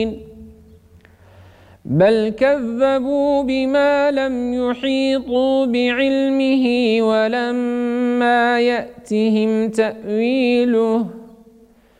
بل كذبوا بما لم يحيطوا بعلمه ولما يأتهم تأويله